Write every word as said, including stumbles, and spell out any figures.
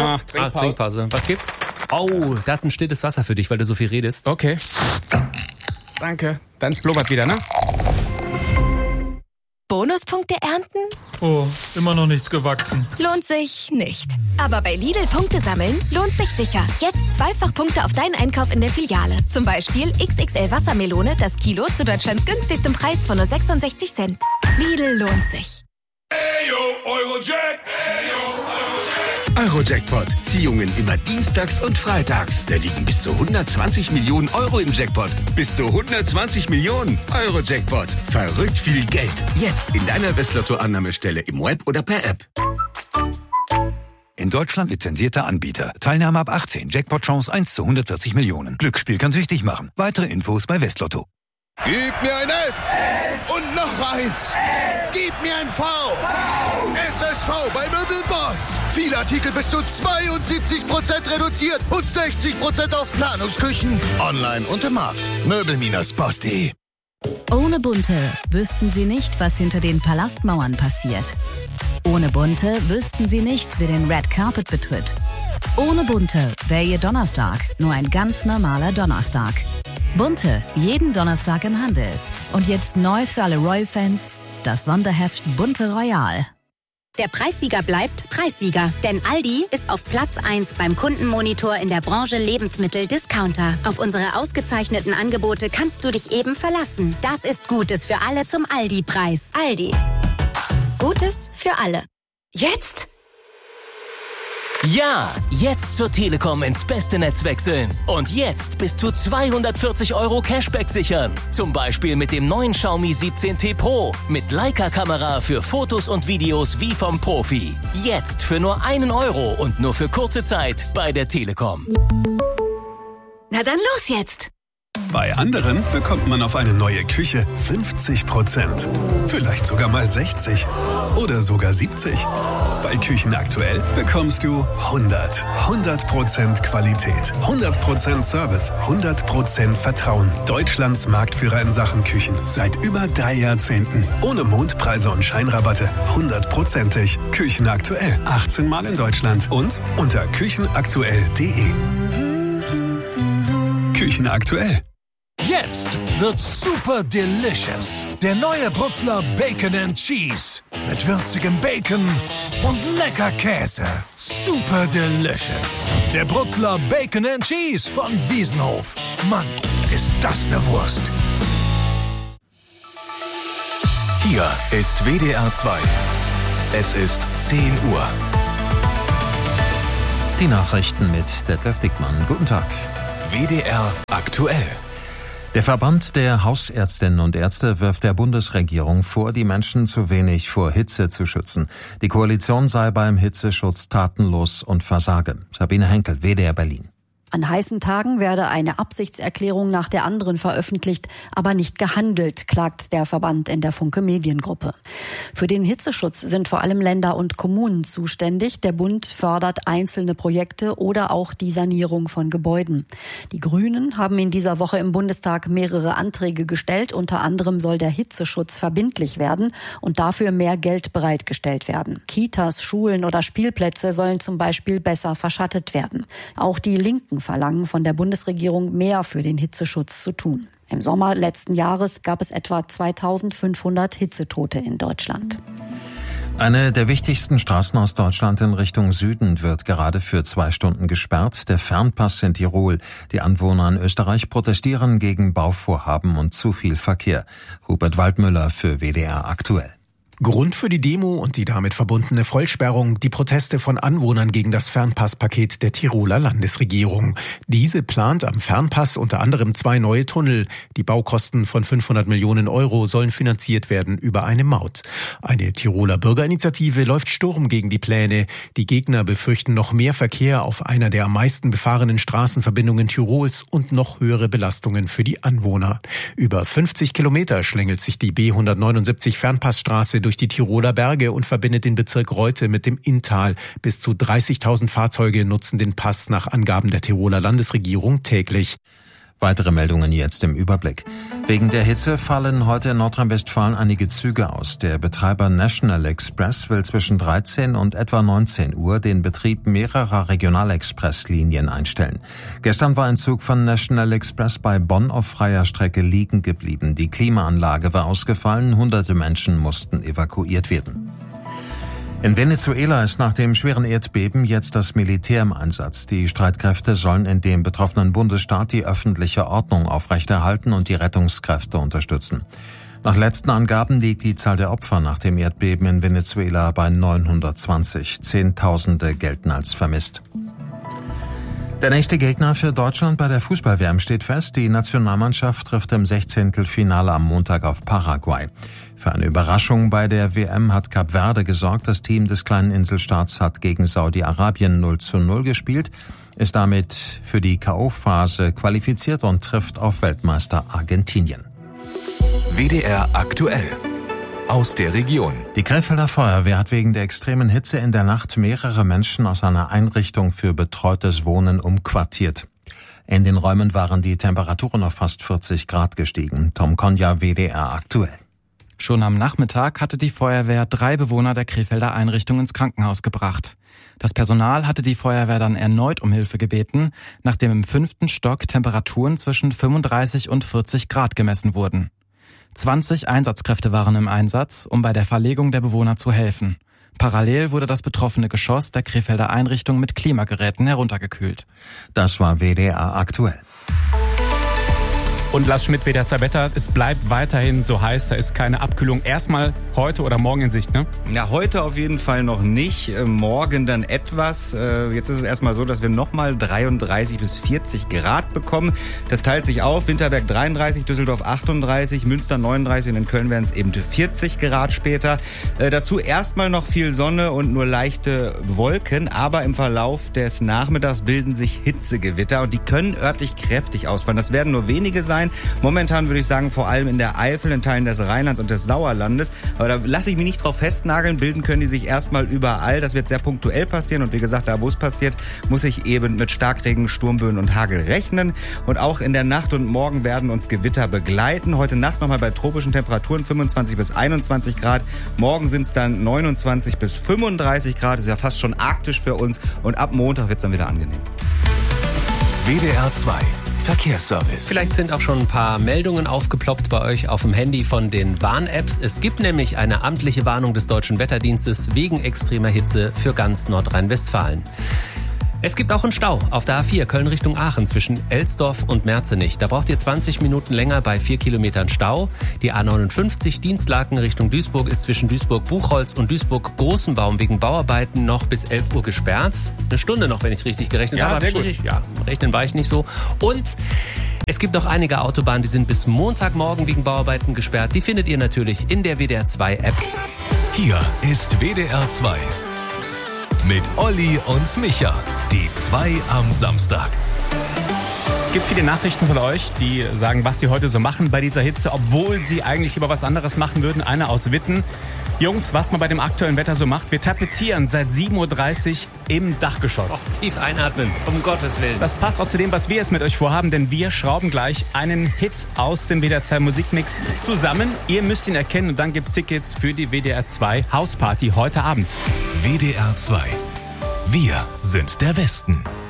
Ach, Trinkpause. Ach, Trinkpause. Was gibt's? Oh, da ist ein stilles Wasser für dich, weil du so viel redest. Okay. Danke. Dann blubbert wieder, ne? Bonuspunkte ernten? Oh, immer noch nichts gewachsen. Lohnt sich nicht. Aber bei Lidl Punkte sammeln lohnt sich sicher. Jetzt zweifach Punkte auf deinen Einkauf in der Filiale. Zum Beispiel X X L Wassermelone, das Kilo zu Deutschlands günstigstem Preis von nur sechsundsechzig Cent. Lidl lohnt sich. Ayo, Eurojack! Ayo, Eurojack! Eurojackpot. Ziehungen immer dienstags und freitags. Da liegen bis zu hundertzwanzig Millionen Euro im Jackpot. Bis zu hundertzwanzig Millionen. Eurojackpot. Verrückt viel Geld. Jetzt in deiner Westlotto-Annahmestelle im Web oder per App. In Deutschland lizenzierter Anbieter. Teilnahme ab achtzehn. Jackpot-Chance eins zu hundertvierzig Millionen. Glücksspiel kann süchtig machen. Weitere Infos bei Westlotto. Gib mir ein S und noch eins. Gib mir ein V. S S V bei Möbelboss. Viele Artikel bis zu zweiundsiebzig Prozent reduziert und sechzig Prozent auf Planungsküchen. Online und im Markt. Möbel Boss punkt de. Ohne Bunte wüssten Sie nicht, was hinter den Palastmauern passiert. Ohne Bunte wüssten Sie nicht, wer den Red Carpet betritt. Ohne Bunte wäre Ihr Donnerstag nur ein ganz normaler Donnerstag. Bunte, jeden Donnerstag im Handel. Und jetzt neu für alle Royal-Fans, das Sonderheft Bunte Royal. Der Preissieger bleibt Preissieger, denn Aldi ist auf Platz eins beim Kundenmonitor in der Branche Lebensmittel-Discounter. Auf unsere ausgezeichneten Angebote kannst du dich eben verlassen. Das ist Gutes für alle zum Aldi-Preis. Aldi. Gutes für alle. Jetzt? Ja, jetzt zur Telekom ins beste Netz wechseln. Und jetzt bis zu zweihundertvierzig Euro Cashback sichern. Zum Beispiel mit dem neuen Xiaomi siebzehn T Pro. Mit Leica-Kamera für Fotos und Videos wie vom Profi. Jetzt für nur einen Euro und nur für kurze Zeit bei der Telekom. Na dann los jetzt! Bei anderen bekommt man auf eine neue Küche fünfzig Prozent. Vielleicht sogar mal sechzig. Oder sogar siebzig. Bei Küchen aktuell bekommst du hundert. hundert Prozent Qualität. hundert Prozent Service. hundert Prozent Vertrauen. Deutschlands Marktführer in Sachen Küchen. Seit über drei Jahrzehnten. Ohne Mondpreise und Scheinrabatte. hundertprozentig. Küchen aktuell. achtzehn Mal in Deutschland. Und unter küchenaktuell punkt de. Küchen aktuell. Jetzt wird's super delicious. Der neue Brutzler Bacon and Cheese. Mit würzigem Bacon und lecker Käse. Super delicious. Der Brutzler Bacon and Cheese von Wiesenhof. Mann, ist das eine Wurst. Hier ist W D R zwei. Es ist zehn Uhr. Die Nachrichten mit Detlef Dickmann. Guten Tag. W D R aktuell. Der Verband der Hausärztinnen und Ärzte wirft der Bundesregierung vor, die Menschen zu wenig vor Hitze zu schützen. Die Koalition sei beim Hitzeschutz tatenlos und versage. Sabine Henkel, W D R Berlin. An heißen Tagen werde eine Absichtserklärung nach der anderen veröffentlicht, aber nicht gehandelt, klagt der Verband in der Funke Mediengruppe. Für den Hitzeschutz sind vor allem Länder und Kommunen zuständig. Der Bund fördert einzelne Projekte oder auch die Sanierung von Gebäuden. Die Grünen haben in dieser Woche im Bundestag mehrere Anträge gestellt. Unter anderem soll der Hitzeschutz verbindlich werden und dafür mehr Geld bereitgestellt werden. Kitas, Schulen oder Spielplätze sollen zum Beispiel besser verschattet werden. Auch die Linken verlangen von der Bundesregierung mehr für den Hitzeschutz zu tun. Im Sommer letzten Jahres gab es etwa zweitausendfünfhundert Hitzetote in Deutschland. Eine der wichtigsten Straßen aus Deutschland in Richtung Süden wird gerade für zwei Stunden gesperrt. Der Fernpass in Tirol. Die Anwohner in Österreich protestieren gegen Bauvorhaben und zu viel Verkehr. Hubert Waldmüller für W D R aktuell. Grund für die Demo und die damit verbundene Vollsperrung die Proteste von Anwohnern gegen das Fernpasspaket der Tiroler Landesregierung. Diese plant am Fernpass unter anderem zwei neue Tunnel. Die Baukosten von fünfhundert Millionen Euro sollen finanziert werden über eine Maut. Eine Tiroler Bürgerinitiative läuft Sturm gegen die Pläne. Die Gegner befürchten noch mehr Verkehr auf einer der am meisten befahrenen Straßenverbindungen Tirols und noch höhere Belastungen für die Anwohner. Über fünfzig Kilometer schlängelt sich die B hundertneunundsiebzig Fernpassstraße durch durch die Tiroler Berge und verbindet den Bezirk Reute mit dem Inntal. Bis zu dreißigtausend Fahrzeuge nutzen den Pass nach Angaben der Tiroler Landesregierung täglich. Weitere Meldungen jetzt im Überblick. Wegen der Hitze fallen heute in Nordrhein-Westfalen einige Züge aus. Der Betreiber National Express will zwischen dreizehn und etwa neunzehn Uhr den Betrieb mehrerer Regionalexpresslinien einstellen. Gestern war ein Zug von National Express bei Bonn auf freier Strecke liegen geblieben. Die Klimaanlage war ausgefallen, hunderte Menschen mussten evakuiert werden. In Venezuela ist nach dem schweren Erdbeben jetzt das Militär im Einsatz. Die Streitkräfte sollen in dem betroffenen Bundesstaat die öffentliche Ordnung aufrechterhalten und die Rettungskräfte unterstützen. Nach letzten Angaben liegt die Zahl der Opfer nach dem Erdbeben in Venezuela bei neunhundertzwanzig. Zehntausende gelten als vermisst. Der nächste Gegner für Deutschland bei der Fußball-W M steht fest. Die Nationalmannschaft trifft im Sechzehntelfinale am Montag auf Paraguay. Für eine Überraschung bei der W M hat Kap Verde gesorgt. Das Team des kleinen Inselstaats hat gegen Saudi-Arabien null zu null gespielt, ist damit für die K O-Phase qualifiziert und trifft auf Weltmeister Argentinien. W D R aktuell. Aus der Region. Die Krefelder Feuerwehr hat wegen der extremen Hitze in der Nacht mehrere Menschen aus einer Einrichtung für betreutes Wohnen umquartiert. In den Räumen waren die Temperaturen auf fast vierzig Grad gestiegen. Tom Konja, W D R aktuell. Schon am Nachmittag hatte die Feuerwehr drei Bewohner der Krefelder Einrichtung ins Krankenhaus gebracht. Das Personal hatte die Feuerwehr dann erneut um Hilfe gebeten, nachdem im fünften Stock Temperaturen zwischen fünfunddreißig und vierzig Grad gemessen wurden. zwanzig Einsatzkräfte waren im Einsatz, um bei der Verlegung der Bewohner zu helfen. Parallel wurde das betroffene Geschoss der Krefelder Einrichtung mit Klimageräten heruntergekühlt. Das war W D R aktuell. Und Lars Schmidt, W D R zwei Wetter, es bleibt weiterhin so heiß, da ist keine Abkühlung. Erstmal heute oder morgen in Sicht, ne? Ja, heute auf jeden Fall noch nicht, morgen dann etwas. Jetzt ist es erstmal so, dass wir nochmal dreiunddreißig bis vierzig Grad bekommen. Das teilt sich auf, Winterberg dreiunddreißig, Düsseldorf achtunddreißig, Münster neununddreißig und in Köln werden es eben vierzig Grad später. Dazu erstmal noch viel Sonne und nur leichte Wolken, aber im Verlauf des Nachmittags bilden sich Hitzegewitter und die können örtlich kräftig ausfallen. Das werden nur wenige sein. Momentan würde ich sagen, vor allem in der Eifel, in Teilen des Rheinlands und des Sauerlandes. Aber da lasse ich mich nicht drauf festnageln. Bilden können die sich erstmal überall. Das wird sehr punktuell passieren. Und wie gesagt, da wo es passiert, muss ich eben mit Starkregen, Sturmböen und Hagel rechnen. Und auch in der Nacht und morgen werden uns Gewitter begleiten. Heute Nacht nochmal bei tropischen Temperaturen fünfundzwanzig bis einundzwanzig Grad. Morgen sind es dann neunundzwanzig bis fünfunddreißig Grad. Das ist ja fast schon arktisch für uns. Und ab Montag wird es dann wieder angenehm. W D R zwei Verkehrsservice. Vielleicht sind auch schon ein paar Meldungen aufgeploppt bei euch auf dem Handy von den Warn-Apps. Es gibt nämlich eine amtliche Warnung des Deutschen Wetterdienstes wegen extremer Hitze für ganz Nordrhein-Westfalen. Es gibt auch einen Stau auf der A vier Köln Richtung Aachen zwischen Elsdorf und Merzenich. Da braucht ihr zwanzig Minuten länger bei vier Kilometern Stau. Die A neunundfünfzig Dienstlaken Richtung Duisburg ist zwischen Duisburg-Buchholz und Duisburg-Großenbaum wegen Bauarbeiten noch bis elf Uhr gesperrt. Eine Stunde noch, wenn ich richtig gerechnet ja, habe. Sehr gut. Ich, ja, rechnen war ich nicht so. Und es gibt noch einige Autobahnen, die sind bis Montagmorgen wegen Bauarbeiten gesperrt. Die findet ihr natürlich in der W D R zwei App. Hier ist W D R zwei. Mit Olli und Micha. Die zwei am Samstag. Es gibt viele Nachrichten von euch, die sagen, was sie heute so machen bei dieser Hitze, obwohl sie eigentlich lieber was anderes machen würden. Einer aus Witten. Jungs, was man bei dem aktuellen Wetter so macht, wir tapezieren seit sieben Uhr dreißig im Dachgeschoss. Oh, tief einatmen, um Gottes Willen. Das passt auch zu dem, was wir jetzt mit euch vorhaben, denn wir schrauben gleich einen Hit aus dem W D R zwei Musikmix zusammen. Ihr müsst ihn erkennen und dann gibt's Tickets für die W D R zwei Hausparty heute Abend. W D R zwei. Wir sind der Westen.